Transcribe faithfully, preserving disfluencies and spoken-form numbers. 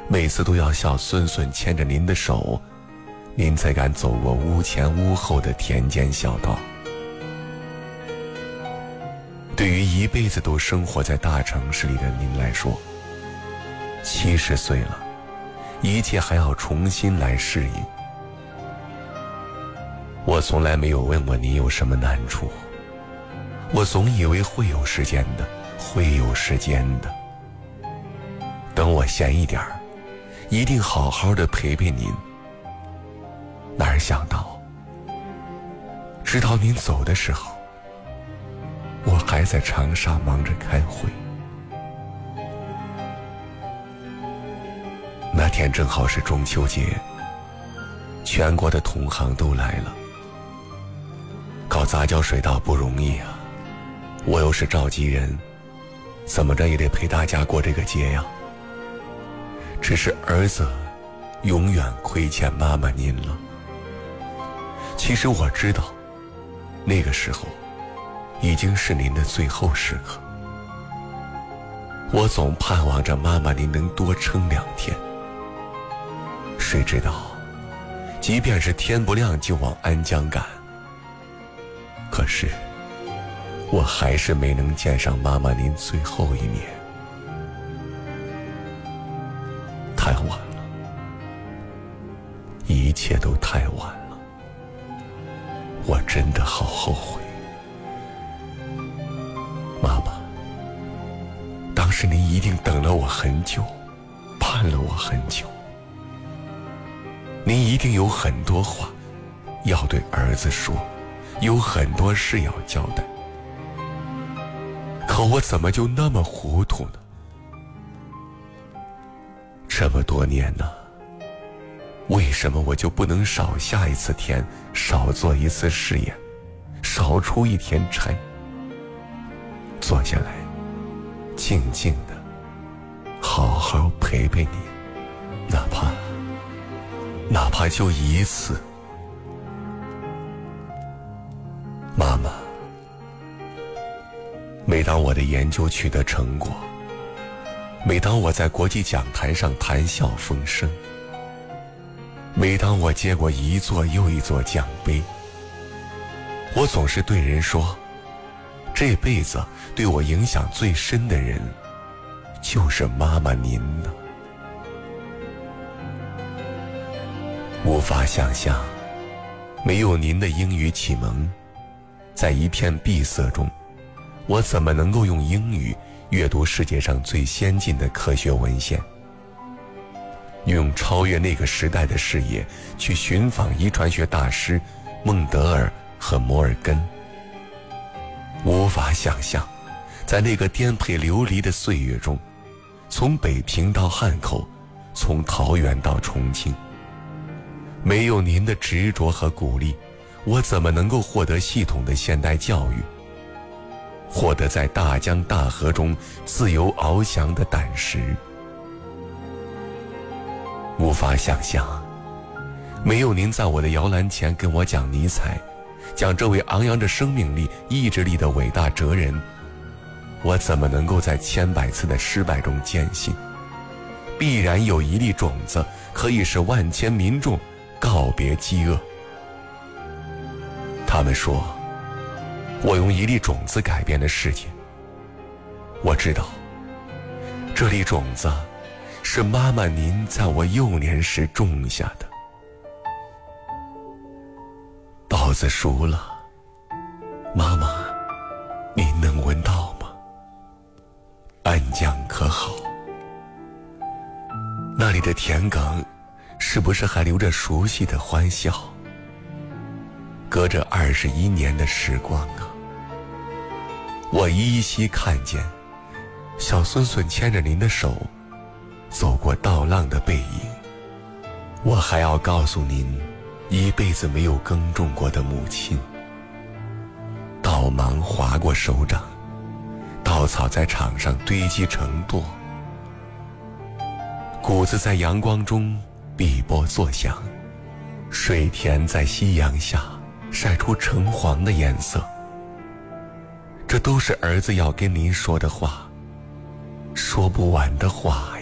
每次都要小孙孙牵着您的手，您才敢走过屋前屋后的田间小道。对于一辈子都生活在大城市里的您来说，七十岁了，一切还要重新来适应。我从来没有问过你有什么难处，我总以为会有时间的，会有时间的。等我闲一点儿，一定好好的陪陪您。哪儿想到，直到您走的时候，我还在长沙忙着开会。那天正好是中秋节，全国的同行都来了。搞杂交水稻不容易啊，我又是召集人，怎么着也得陪大家过这个节呀。只是儿子永远亏欠妈妈您了。其实我知道，那个时候已经是您的最后时刻。我总盼望着妈妈您能多撑两天。谁知道，即便是天不亮就往安江赶。可是，我还是没能见上妈妈您最后一面。太晚了，一切都太晚了，我真的好后悔。妈妈，当时您一定等了我很久，盼了我很久。您一定有很多话要对儿子说，有很多事要交代。可我怎么就那么糊涂呢？这么多年呢，为什么我就不能少下一次田，少做一次试验，少出一天差？坐下来，静静的，好好陪陪你，哪怕哪怕就一次。妈妈，每当我的研究取得成果，每当我在国际讲坛上谈笑风生，每当我接过一座又一座奖杯，我总是对人说，这辈子对我影响最深的人就是妈妈您呢。无法想象，没有您的英语启蒙，在一片闭塞中，我怎么能够用英语阅读世界上最先进的科学文献，用超越那个时代的视野去寻访遗传学大师孟德尔和摩尔根。无法想象，在那个颠沛流离的岁月中，从北平到汉口，从桃园到重庆，没有您的执着和鼓励，我怎么能够获得系统的现代教育，获得在大江大河中自由翱翔的胆识？无法想象，没有您在我的摇篮前跟我讲尼采，讲这位昂扬着生命力、意志力的伟大哲人，我怎么能够在千百次的失败中坚信，必然有一粒种子可以使万千民众告别饥饿？他们说，我用一粒种子改变了世界。我知道，这粒种子是妈妈您在我幼年时种下的。稻子熟了，妈妈，您能闻到吗？安江可好？那里的田埂是不是还留着熟悉的欢笑？隔着二十一年的时光啊，我依稀看见小孙孙牵着您的手走过稻浪的背影。我还要告诉您，一辈子没有耕种过的母亲，稻芒划过手掌，稻草在场上堆积成垛，谷子在阳光中碧波作响，水田在夕阳下晒出橙黄的颜色。这都是儿子要跟您说的话，说不完的话